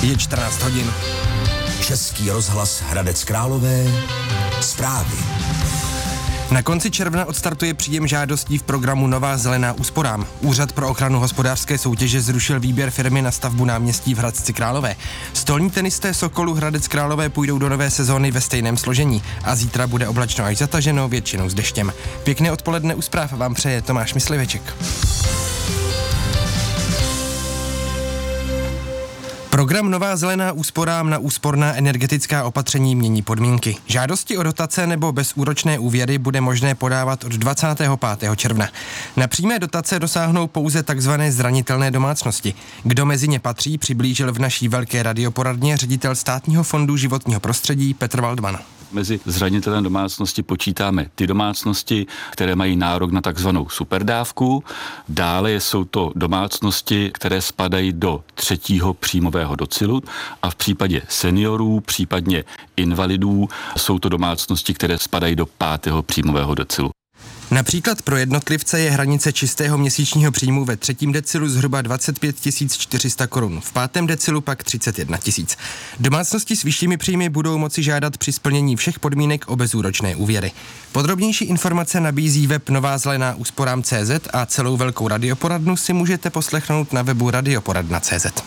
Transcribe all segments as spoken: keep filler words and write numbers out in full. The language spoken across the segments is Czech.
Je čtrnáct hodin. Český rozhlas Hradec Králové. Zprávy. Na konci června odstartuje příjem žádostí v programu Nová zelená úsporám. Úřad pro ochranu hospodářské soutěže zrušil výběr firmy na stavbu náměstí v Hradci Králové. Stolní tenisté Sokolu Hradec Králové půjdou do nové sezóny ve stejném složení a zítra bude oblačno až zataženo, většinou s deštěm. Pěkné odpoledne u zpráv vám přeje Tomáš Mysliveček. Program Nová zelená úsporám na úsporná energetická opatření mění podmínky. Žádosti o dotace nebo bezúročné úvěry bude možné podávat od dvacátého pátého června. Na přímé dotace dosáhnou pouze takzvané zranitelné domácnosti. Kdo mezi ně patří, přiblížil v naší velké radioporadně ředitel Státního fondu životního prostředí Petr Waldman. Mezi zranitelné domácnosti počítáme ty domácnosti, které mají nárok na takzvanou superdávku. Dále jsou to domácnosti, které spadají do třetího příjmového decilu a v případě seniorů, případně invalidů, jsou to domácnosti, které spadají do pátého příjmového decilu. Například pro jednotlivce je hranice čistého měsíčního příjmu ve třetím decilu zhruba dvacet pět tisíc čtyři sta korun, v pátém decilu pak třicet jedna tisíc. Domácnosti s vyššími příjmy budou moci žádat při splnění všech podmínek o bezúročné úvěry. Podrobnější informace nabízí web Nová zelená úsporám tečka cé zet a celou velkou radioporadnu si můžete poslechnout na webu radioporadna tečka cé zet.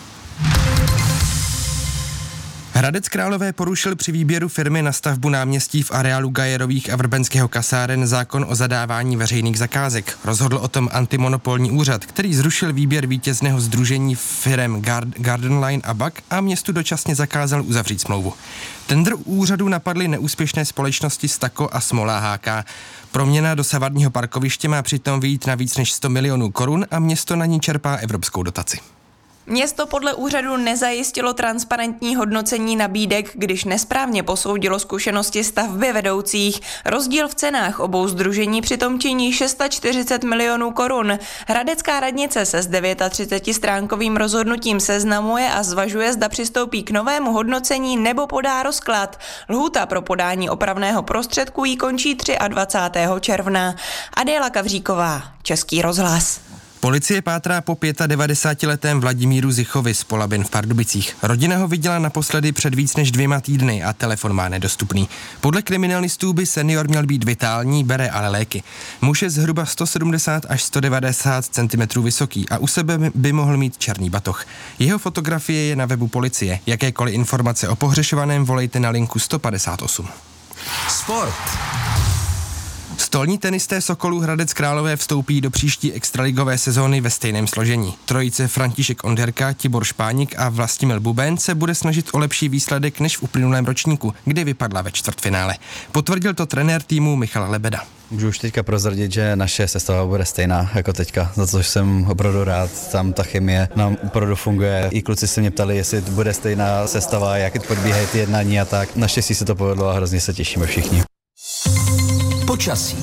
Hradec Králové porušil při výběru firmy na stavbu náměstí v areálu Gajerových a Vrbenského kasáren zákon o zadávání veřejných zakázek. Rozhodl o tom antimonopolní úřad, který zrušil výběr vítězného sdružení firem Garden Line a Bak a městu dočasně zakázal uzavřít smlouvu. Tendr úřadu napadly neúspěšné společnosti Stako a Smola há ká. Proměna dosavadního parkoviště má přitom vyjít na víc než sto milionů korun a město na ní čerpá evropskou dotaci. Město podle úřadu nezajistilo transparentní hodnocení nabídek, když nesprávně posoudilo zkušenosti stavby vedoucích. Rozdíl v cenách obou sdružení přitom činí čtyřicet šest milionů korun. Hradecká radnice se s třicetidevítistránkovým rozhodnutím seznamuje a zvažuje, zda přistoupí k novému hodnocení nebo podá rozklad. Lhůta pro podání opravného prostředku jí končí dvacátého třetího června. Adéla Kavříková, Český rozhlas. Policie pátrá po devadesátipětiletém Vladimíru Zichovi z Polabin v Pardubicích. Rodina ho viděla naposledy před víc než dvěma týdny a telefon má nedostupný. Podle kriminalistů by senior měl být vitální, bere ale léky. Muž je zhruba sto sedmdesát až sto devadesát centimetrů vysoký a u sebe by mohl mít černý batoh. Jeho fotografie je na webu policie. Jakékoliv informace o pohřešovaném volejte na linku sto padesát osm. Sport. Stolní tenisté Sokolů Hradec Králové vstoupí do příští extraligové sezóny ve stejném složení. Trojice František Onderka, Tibor Špánik a Vlastimil Buben se bude snažit o lepší výsledek než v uplynulém ročníku, kdy vypadla ve čtvrtfinále. Potvrdil to trenér týmu Michal Lebeda. Můžu už teďka prozradit, že naše sestava bude stejná jako teďka, za což jsem opravdu rád. Tam ta chemie nám opravdu funguje. I kluci se mě ptali, jestli bude stejná sestava, jak podbíhají ty jednání a tak. Naštěstí se to povedlo a hrozně se těšíme všichni. Počasí.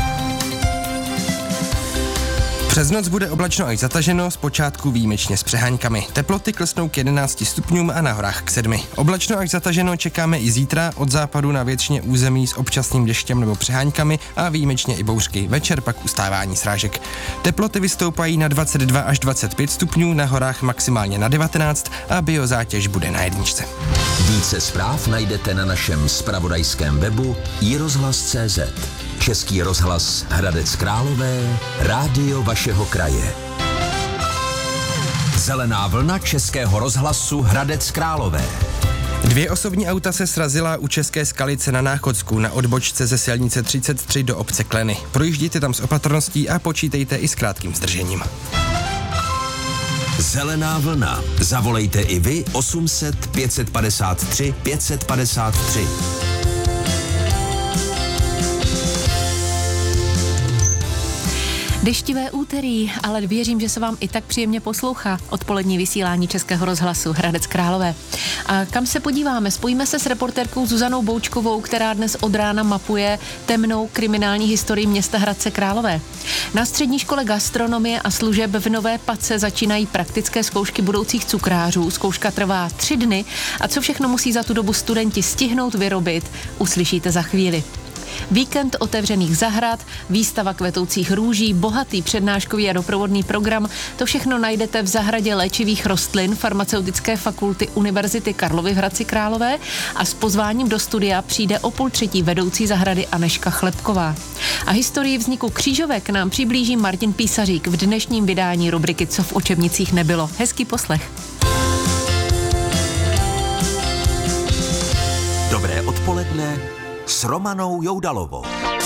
Přes noc bude oblačno až zataženo, zpočátku výjimečně s přeháňkami. Teploty klesnou k jedenácti stupňům a na horách k sedmi. Oblačno až zataženo čekáme i zítra, od západu na většině území s občasným deštěm nebo přeháňkami a výjimečně i bouřky. Večer pak ustávání srážek. Teploty vystoupají na dvacet dva až dvacet pět stupňů, na horách maximálně na devatenáct a biozátěž bude na jedničce. Více zpráv najdete na našem zpravodajském webu i rozhlas tečka cé zet. Český rozhlas Hradec Králové, rádio vašeho kraje. Zelená vlna Českého rozhlasu Hradec Králové. Dvě osobní auta se srazila u České Skalice na Náchodsku na odbočce ze silnice třicet tři do obce Kleny. Projíždějte tam s opatrností a počítejte i s krátkým zdržením. Zelená vlna. Zavolejte i vy osm set pět padesát tři pět padesát tři. Deštivé úterý, ale věřím, že se vám i tak příjemně poslouchá odpolední vysílání Českého rozhlasu Hradec Králové. A kam se podíváme? Spojíme se s reportérkou Zuzanou Boučkovou, která dnes od rána mapuje temnou kriminální historii města Hradce Králové. Na střední škole gastronomie a služeb v Nové Pace začínají praktické zkoušky budoucích cukrářů. Zkouška trvá tři dny a co všechno musí za tu dobu studenti stihnout vyrobit, uslyšíte za chvíli. Víkend otevřených zahrad, výstava kvetoucích růží, bohatý přednáškový a doprovodný program, to všechno najdete v zahradě léčivých rostlin Farmaceutické fakulty Univerzity Karlovy v Hradci Králové a s pozváním do studia přijde o půl třetí vedoucí zahrady Anežka Chlebková. A historii vzniku křížovek nám přiblíží Martin Písařík v dnešním vydání rubriky Co v učebnicích nebylo. Hezký poslech. Dobré odpoledne s Romanou Joudalovou.